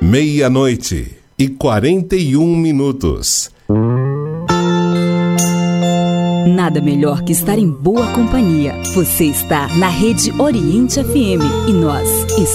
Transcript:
meia-noite e 41 minutos. Nada melhor que estar em boa companhia. Você está na Rede Oriente FM e nós